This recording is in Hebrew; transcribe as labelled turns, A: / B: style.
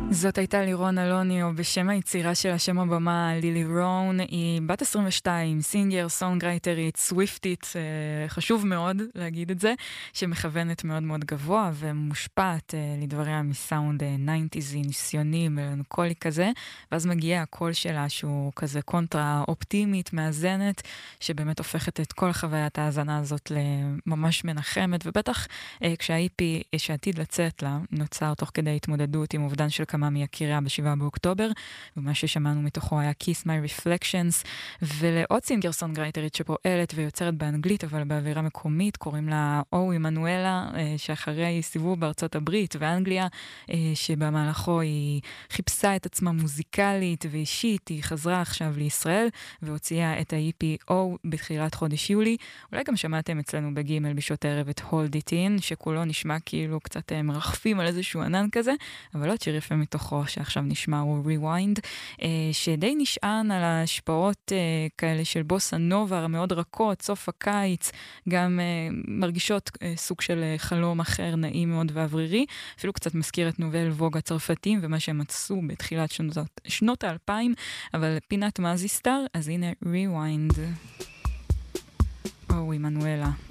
A: זאת הייתה לירון אלוני, או בשם היצירה של השם הבמה, לילי רון. היא בת 22, סינגר, סונגרייטרית, סוויפטית, חשוב מאוד להגיד את זה, שמכוונת מאוד מאוד גבוה ומושפעת לדבריה מסאונד 90s, ניסיוני, מלנכולי כזה, ואז מגיע הקול שלה שהוא כזה קונטרה אופטימית, מאזנת, שבאמת הופכת את כל חוויית ההאזנה הזאת לממש מנחמת, ובטח כשהאיפי שעתיד לצאת לה, נוצר תוך כדי התמודדות עם אובדן של כמה מיקיריה ב7 באוקטובר, ומה ששמענו מתוכו היה Kiss My Reflections, ולעוד סינגר סונגרייטרית שפועלת ויוצרת באנגלית, אבל באווירה מקומית, קוראים לה אווי מנואלה, שאחרי סיבוב בארצות הברית ואנגליה, שבמהלכו היא חיפשה את עצמה מוזיקלית ואישית, היא חזרה עכשיו לישראל, והוציאה את ה-EP O בתחילת חודש יולי. אולי גם שמעתם אצלנו בגימל בשעות הערב את Hold It In, שכולו נשמע כאילו קצת מרחפים על איזשהו ענן כזה, אבל לא שיר יפה מתוכו שעכשיו נשמע הוא Rewind, שדי נשען על ההשפעות כאלה של בוסה נובה, מאוד רכות, סוף הקיץ, גם מרגישות סוג של חלום אחר, נעים מאוד ואוורירי, אפילו קצת מזכיר את נובל ווג הצרפתים ומה שהם עשו בתחילת שנות ה-2000, אבל פינת מאזי סטאר, אז הנה Rewind. אוי, מנואלה.